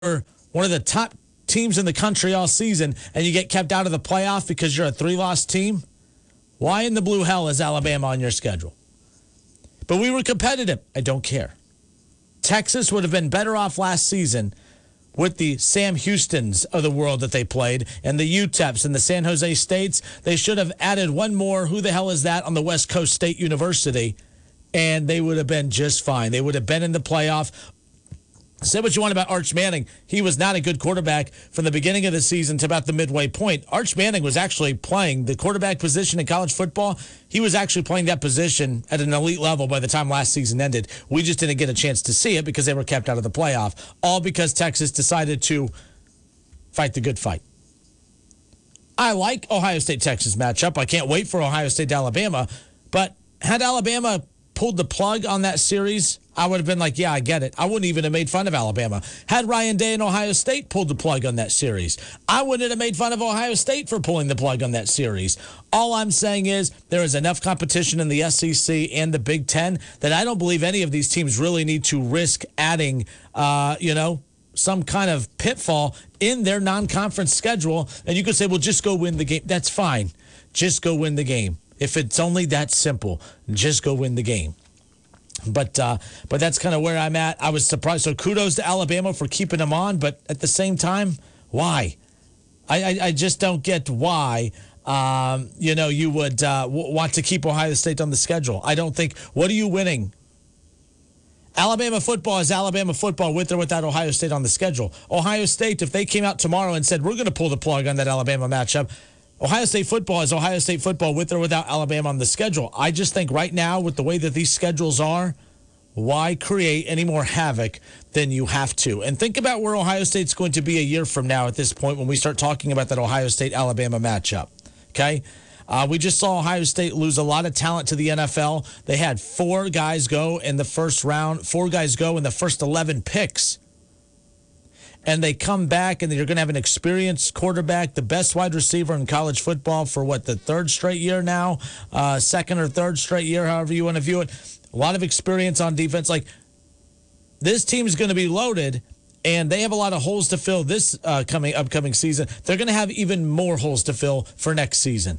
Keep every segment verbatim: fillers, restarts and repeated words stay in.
one of the top teams in the country all season and you get kept out of the playoff because you're a three-loss team, why in the blue hell is Alabama on your schedule? But we were competitive. I don't care. Texas would have been better off last season with the Sam Houstons of the world that they played and the U T E Ps and the San Jose States. They should have added one more, who the hell is that, on the West Coast State University, and they would have been just fine. They would have been in the playoff. Say what you want about Arch Manning. He was not a good quarterback from the beginning of the season to about the midway point. Arch Manning was actually playing the quarterback position in college football. He was actually playing that position at an elite level by the time last season ended. We just didn't get a chance to see it because they were kept out of the playoff, all because Texas decided to fight the good fight. I like Ohio State-Texas matchup. I can't wait for Ohio State-Alabama. But had Alabama pulled the plug on that series, I would have been like, yeah, I get it. I wouldn't even have made fun of Alabama. Had Ryan Day and Ohio State pulled the plug on that series, I wouldn't have made fun of Ohio State for pulling the plug on that series. All I'm saying is there is enough competition in the S E C and the Big Ten that I don't believe any of these teams really need to risk adding, uh, you know, some kind of pitfall in their non-conference schedule. And you could say, well, just go win the game. That's fine. Just go win the game. If it's only that simple, just go win the game. But uh, but that's kind of where I'm at. I was surprised. So kudos to Alabama for keeping them on. But at the same time, why? I, I, I just don't get why, um, you know, you would uh, w- want to keep Ohio State on the schedule. I don't think. What are you winning? Alabama football is Alabama football with or without Ohio State on the schedule. Ohio State, if they came out tomorrow and said, we're going to pull the plug on that Alabama matchup, Ohio State football is Ohio State football with or without Alabama on the schedule. I just think right now, with the way that these schedules are, why create any more havoc than you have to? And think about where Ohio State's going to be a year from now at this point when we start talking about that Ohio State-Alabama matchup, okay? Uh, we just saw Ohio State lose a lot of talent to the N F L. They had four guys go in the first round, four guys go in the first eleven picks. And they come back, and you're going to have an experienced quarterback, the best wide receiver in college football for, what, the third straight year now? Uh, second or third straight year, however you want to view it. A lot of experience on defense. Like, this team's going to be loaded, and they have a lot of holes to fill this uh, coming upcoming season. They're going to have even more holes to fill for next season.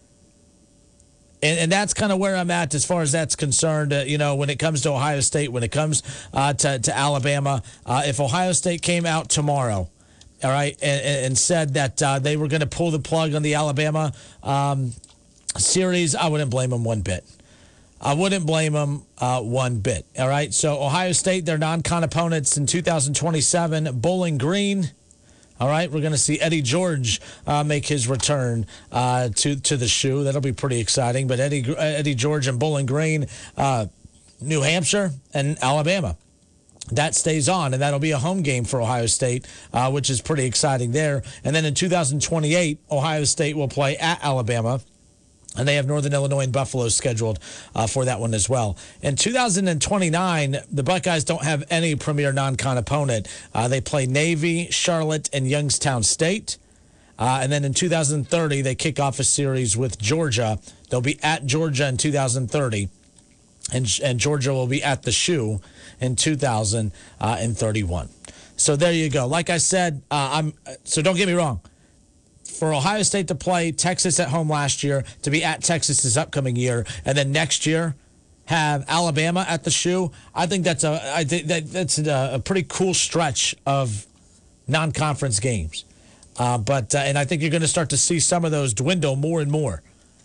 And, and that's kind of where I'm at as far as that's concerned, uh, you know, when it comes to Ohio State, when it comes uh, to, to Alabama. Uh, if Ohio State came out tomorrow, all right, and, and said that uh, they were going to pull the plug on the Alabama um, series, I wouldn't blame them one bit. I wouldn't blame them uh, one bit, all right? So Ohio State, their non-con opponents in two thousand twenty-seven, Bowling Green. All right, we're going to see Eddie George uh, make his return uh, to to the shoe. That'll be pretty exciting. But Eddie Eddie George and Bowling Green, uh, New Hampshire, and Alabama. That stays on, and that'll be a home game for Ohio State, uh, which is pretty exciting there. And then in two thousand twenty-eight, Ohio State will play at Alabama. And they have Northern Illinois and Buffalo scheduled uh, for that one as well. In two thousand twenty-nine, the Buckeyes don't have any premier non-con opponent. Uh, they play Navy, Charlotte, and Youngstown State. Uh, and then in two thousand thirty, they kick off a series with Georgia. They'll be at Georgia in two thousand thirty. And, and Georgia will be at the Shoe in two thousand thirty-one. So there you go. Like I said, uh, I'm so don't get me wrong. For Ohio State to play Texas at home last year, to be at Texas this upcoming year, and then next year have Alabama at the Shoe, I think that's a I think that that's a, a pretty cool stretch of non-conference games. Uh, but uh, and I think you're going to start to see some of those dwindle more and more.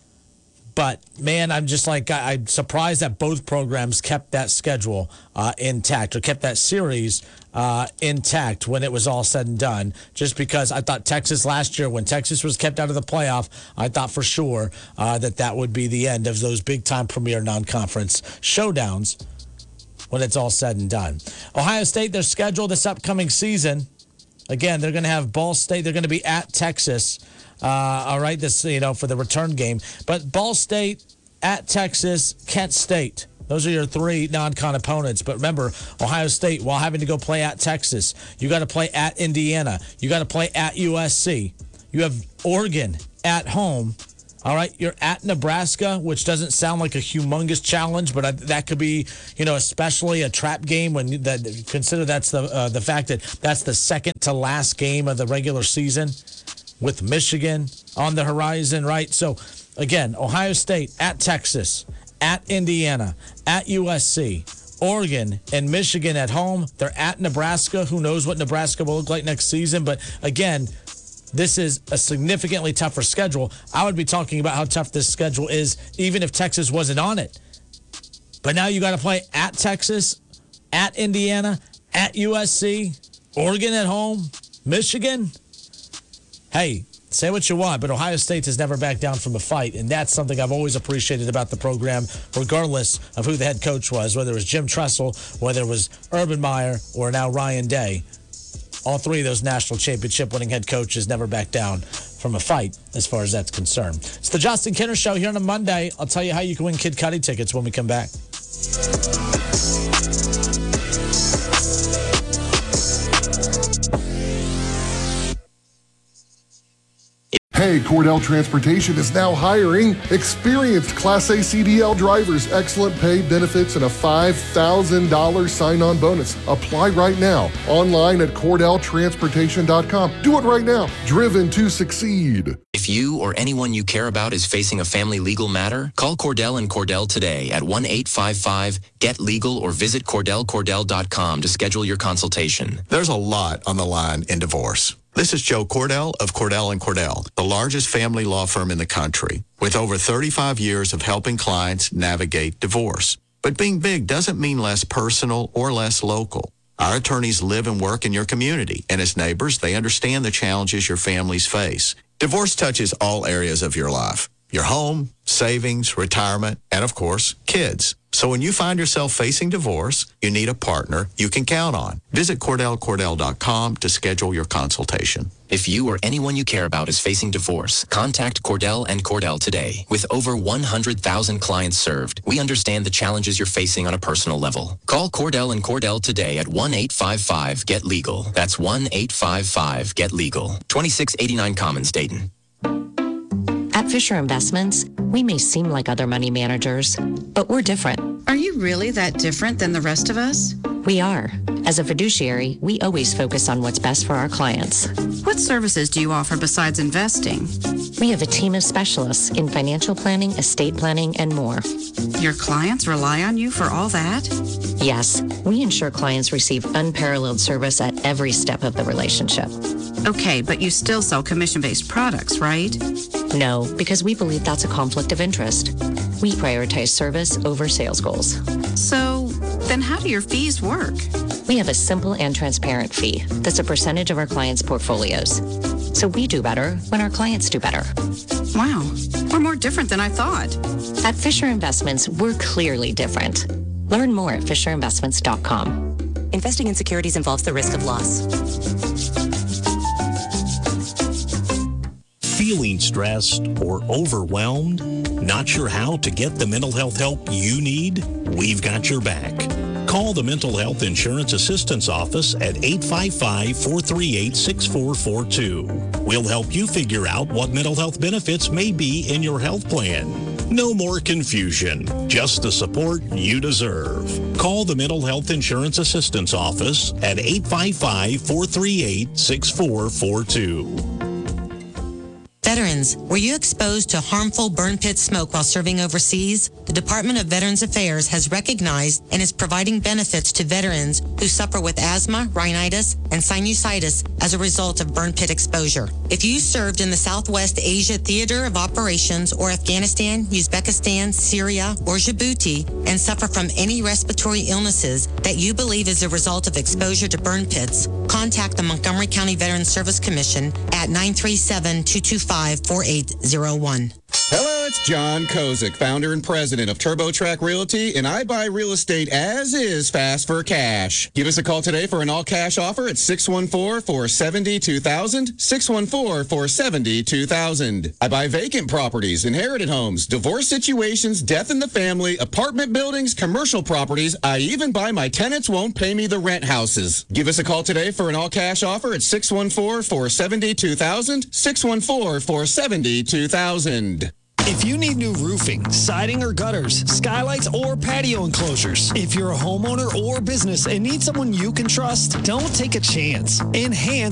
But, man, I'm just like, I, I'm surprised that both programs kept that schedule uh, intact or kept that series uh, intact when it was all said and done. Just because I thought Texas last year, when Texas was kept out of the playoff, I thought for sure uh, that that would be the end of those big-time premier non-conference showdowns when it's all said and done. Ohio State, their schedule this upcoming season, again, they're going to have Ball State. They're going to be at Texas. Uh, all right, this, you know, for the return game. But Ball State, at Texas, Kent State. Those are your three non-con opponents. But remember, Ohio State, while having to go play at Texas, you got to play at Indiana. You got to play at U S C. You have Oregon at home. All right, you're at Nebraska, which doesn't sound like a humongous challenge, but that could be, you know, especially a trap game when you, that consider that's the uh, the fact that that's the second to last game of the regular season, with Michigan on the horizon, right? So, again, Ohio State at Texas, at Indiana, at U S C, Oregon, and Michigan at home. They're at Nebraska. Who knows what Nebraska will look like next season? But again, this is a significantly tougher schedule. I would be talking about how tough this schedule is even if Texas wasn't on it. But now you got to play at Texas, at Indiana, at U S C, Oregon at home, Michigan. Hey, say what you want, but Ohio State has never backed down from a fight, and that's something I've always appreciated about the program, regardless of who the head coach was, whether it was Jim Tressel, whether it was Urban Meyer, or now Ryan Day. All three of those national championship winning head coaches never back down from a fight as far as that's concerned. It's the Justin Kinner Show here on a Monday. I'll tell you how you can win Kid Cudi tickets when we come back. Hey, Cordell Transportation is now hiring experienced Class A C D L drivers, excellent pay, benefits, and a five thousand dollars sign-on bonus. Apply right now, online at cordell transportation dot com. Do it right now. Driven to succeed. If you or anyone you care about is facing a family legal matter, call Cordell and Cordell today at one eight five five get legal or visit cordell cordell dot com to schedule your consultation. There's a lot on the line in divorce. This is Joe Cordell of Cordell and Cordell, the largest family law firm in the country, with over thirty-five years of helping clients navigate divorce. But being big doesn't mean less personal or less local. Our attorneys live and work in your community, and as neighbors, they understand the challenges your families face. Divorce touches all areas of your life: your home, savings, retirement, and of course, kids. So when you find yourself facing divorce, you need a partner you can count on. Visit cordell cordell dot com to schedule your consultation. If you or anyone you care about is facing divorce, contact Cordell and Cordell today. With over one hundred thousand clients served, we understand the challenges you're facing on a personal level. Call Cordell and Cordell today at one eight five five get legal. That's one eight five five get legal. twenty-six eighty-nine Commons, Dayton. At Fisher Investments, we may seem like other money managers, but we're different. Are you really that different than the rest of us? We are. As a fiduciary, we always focus on what's best for our clients. What services do you offer besides investing? We have a team of specialists in financial planning, estate planning, and more. Your clients rely on you for all that? Yes, we ensure clients receive unparalleled service at every step of the relationship. Okay, but you still sell commission-based products, right? No, because we believe that's a conflict of interest. We prioritize service over sales goals. So, then how do your fees work? We have a simple and transparent fee that's a percentage of our clients' portfolios. So we do better when our clients do better. Wow, we're more different than I thought. At Fisher Investments, we're clearly different. Learn more at fisher investments dot com. Investing in securities involves the risk of loss. Feeling stressed or overwhelmed? Not sure how to get the mental health help you need? We've got your back. Call the Mental Health Insurance Assistance Office at eight five five, four three eight, six four four two. We'll help you figure out what mental health benefits may be in your health plan. No more confusion, just the support you deserve. Call the Mental Health Insurance Assistance Office at eight five five, four three eight, six four four two. Veterans, were you exposed to harmful burn pit smoke while serving overseas? The Department of Veterans Affairs has recognized and is providing benefits to veterans who suffer with asthma, rhinitis, and sinusitis as a result of burn pit exposure. If you served in the Southwest Asia Theater of Operations or Afghanistan, Uzbekistan, Syria, or Djibouti and suffer from any respiratory illnesses that you believe is a result of exposure to burn pits, contact the Montgomery County Veterans Service Commission at nine three seven, two two five, four eight zero one. Hello, it's John Kozik, founder and president of TurboTrack Realty, and I buy real estate as is fast for cash. Give us a call today for an all-cash offer at six one four, four seven zero, two thousand, six one four, four seven zero, two thousand. I buy vacant properties, inherited homes, divorce situations, death in the family, apartment buildings, commercial properties. I even buy my tenants won't pay me the rent houses. Give us a call today for an all-cash offer at six one four, four seven zero, two thousand, six one four, four seven zero, two thousand. If you need new roofing, siding or gutters, skylights or patio enclosures, if you're a homeowner or business and need someone you can trust, don't take a chance. Enhance